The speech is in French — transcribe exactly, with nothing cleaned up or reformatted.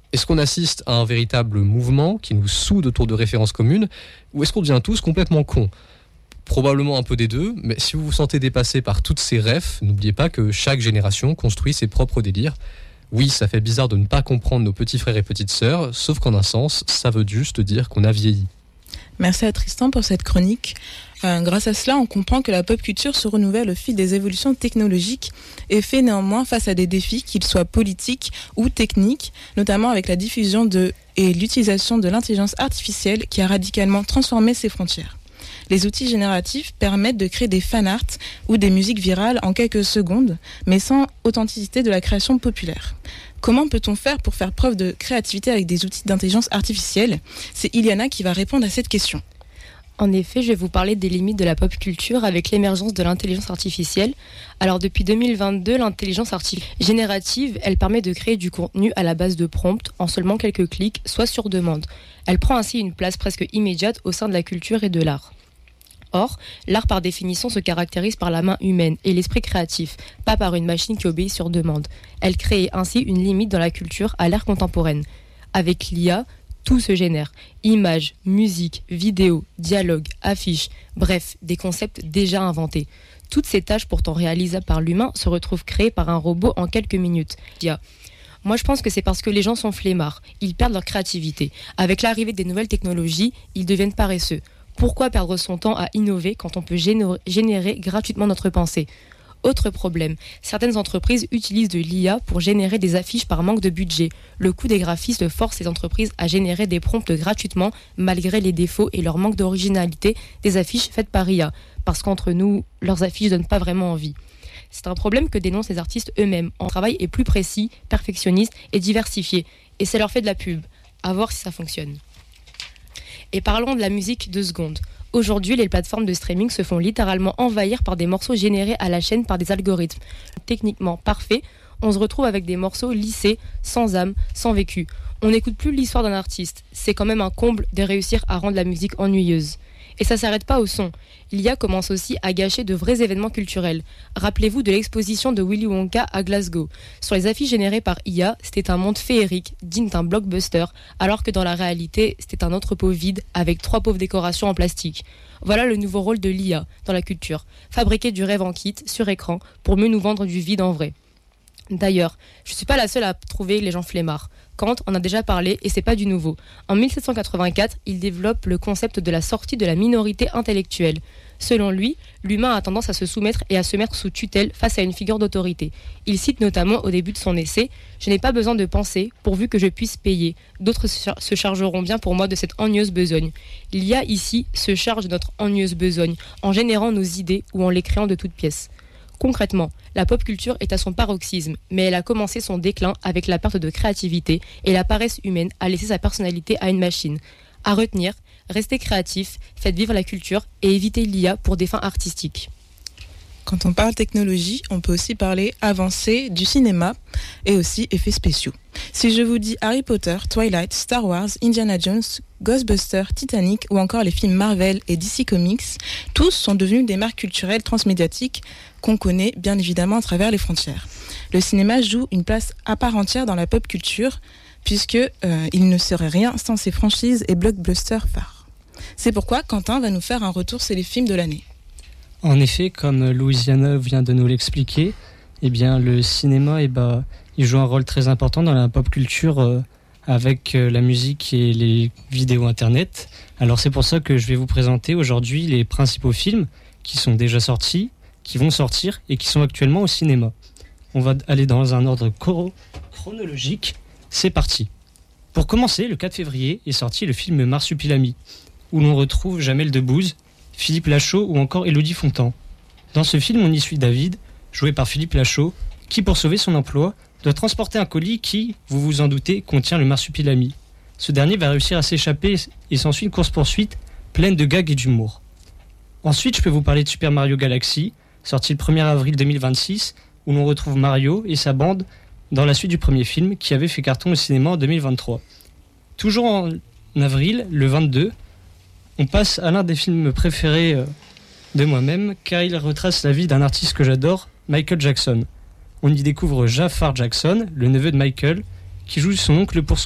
Est-ce qu'on assiste à un véritable mouvement qui nous soude autour de références communes, ou est-ce qu'on devient tous complètement cons ? Probablement un peu des deux, mais si vous vous sentez dépassé par toutes ces refs, n'oubliez pas que chaque génération construit ses propres délires. Oui, ça fait bizarre de ne pas comprendre nos petits frères et petites sœurs, sauf qu'en un sens, ça veut juste dire qu'on a vieilli. Merci à Tristan pour cette chronique. Euh, grâce à cela, on comprend que la pop culture se renouvelle au fil des évolutions technologiques et fait néanmoins face à des défis, qu'ils soient politiques ou techniques, notamment avec la diffusion de, et l'utilisation de l'intelligence artificielle qui a radicalement transformé ses frontières. Les outils génératifs permettent de créer des fan-art ou des musiques virales en quelques secondes, mais sans authenticité de la création populaire. Comment peut-on faire pour faire preuve de créativité avec des outils d'intelligence artificielle ? C'est Iliana qui va répondre à cette question. En effet, je vais vous parler des limites de la pop culture avec l'émergence de l'intelligence artificielle. Alors depuis deux mille vingt-deux, l'intelligence artificielle générative, elle permet de créer du contenu à la base de prompts en seulement quelques clics, soit sur demande. Elle prend ainsi une place presque immédiate au sein de la culture et de l'art. Or, l'art par définition se caractérise par la main humaine et l'esprit créatif, pas par une machine qui obéit sur demande. Elle crée ainsi une limite dans la culture à l'ère contemporaine. Avec l'I A, tout se génère. Images, musique, vidéos, dialogues, affiches, bref, des concepts déjà inventés. Toutes ces tâches pourtant réalisables par l'humain se retrouvent créées par un robot en quelques minutes. Moi je pense que c'est parce que les gens sont flemmards, ils perdent leur créativité. Avec l'arrivée des nouvelles technologies, ils deviennent paresseux. Pourquoi perdre son temps à innover quand on peut générer gratuitement notre pensée ? Autre problème, certaines entreprises utilisent de l'I A pour générer des affiches par manque de budget. Le coût des graphistes force ces entreprises à générer des prompts gratuitement malgré les défauts et leur manque d'originalité des affiches faites par I A. Parce qu'entre nous, leurs affiches ne donnent pas vraiment envie. C'est un problème que dénoncent les artistes eux-mêmes. Leur travail est plus précis, perfectionniste et diversifié. Et ça leur fait de la pub. À voir si ça fonctionne. Et parlons de la musique deux secondes. Aujourd'hui, les plateformes de streaming se font littéralement envahir par des morceaux générés à la chaîne par des algorithmes. Techniquement parfaits, on se retrouve avec des morceaux lissés, sans âme, sans vécu. On n'écoute plus l'histoire d'un artiste. C'est quand même un comble de réussir à rendre la musique ennuyeuse. Et ça ne s'arrête pas au son. L'I A commence aussi à gâcher de vrais événements culturels. Rappelez-vous de l'exposition de Willy Wonka à Glasgow. Sur les affiches générées par I A, c'était un monde féerique, digne d'un blockbuster, alors que dans la réalité, c'était un entrepôt vide avec trois pauvres décorations en plastique. Voilà le nouveau rôle de l'I A dans la culture. Fabriquer du rêve en kit, sur écran, pour mieux nous vendre du vide en vrai. D'ailleurs, je ne suis pas la seule à trouver les gens flemmards. Kant en a déjà parlé et c'est pas du nouveau. En mille sept cent quatre-vingt-quatre, il développe le concept de la sortie de la minorité intellectuelle. Selon lui, l'humain a tendance à se soumettre et à se mettre sous tutelle face à une figure d'autorité. Il cite notamment au début de son essai « Je n'ai pas besoin de penser pourvu que je puisse payer. D'autres se chargeront bien pour moi de cette ennuyeuse besogne. » L'I A ici se charge de notre ennuyeuse besogne en générant nos idées ou en les créant de toutes pièces. Concrètement, la pop culture est à son paroxysme, mais elle a commencé son déclin avec la perte de créativité et la paresse humaine a laissé sa personnalité à une machine. À retenir, restez créatif, faites vivre la culture et évitez l'I A pour des fins artistiques. Quand on parle technologie, on peut aussi parler avancée du cinéma et aussi effets spéciaux. Si je vous dis Harry Potter, Twilight, Star Wars, Indiana Jones, Ghostbusters, Titanic ou encore les films Marvel et D C Comics, tous sont devenus des marques culturelles transmédiatiques qu'on connaît bien évidemment à travers les frontières. Le cinéma joue une place à part entière dans la pop culture puisque euh, il ne serait rien sans ses franchises et blockbusters phares. C'est pourquoi Quentin va nous faire un retour sur les films de l'année. En effet, comme Louisiana vient de nous l'expliquer, eh bien, le cinéma eh ben, il joue un rôle très important dans la pop culture euh, avec euh, la musique et les vidéos internet. Alors c'est pour ça que je vais vous présenter aujourd'hui les principaux films qui sont déjà sortis, qui vont sortir et qui sont actuellement au cinéma. On va aller dans un ordre choro- chronologique. C'est parti. Pour commencer, le quatre février est sorti le film Marsupilami, où l'on retrouve Jamel Debbouze, Philippe Lachaud ou encore Élodie Fontan. Dans ce film, on y suit David, joué par Philippe Lachaud, qui pour sauver son emploi, doit transporter un colis qui, vous vous en doutez, contient le marsupilami. Ce dernier va réussir à s'échapper et s'ensuit une course-poursuite pleine de gags et d'humour. Ensuite, je peux vous parler de Super Mario Galaxy, sorti le premier avril deux mille vingt-six, où l'on retrouve Mario et sa bande dans la suite du premier film qui avait fait carton au cinéma en deux mille vingt-trois. Toujours en avril, le vingt-deux, on passe à l'un des films préférés de moi-même, car il retrace la vie d'un artiste que j'adore, Michael Jackson. On y découvre Jafar Jackson, le neveu de Michael, qui joue son oncle pour son